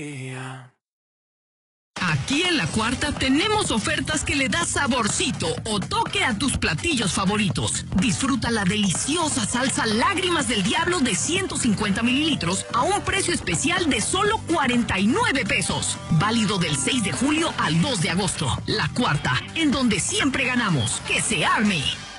Aquí en La Cuarta tenemos ofertas que le da saborcito o toque a tus platillos favoritos. Disfruta la deliciosa salsa Lágrimas del Diablo de 150 mililitros a un precio especial de solo 49 pesos. Válido del 6 de julio al 2 de agosto. La Cuarta, en donde siempre ganamos. ¡Que se arme!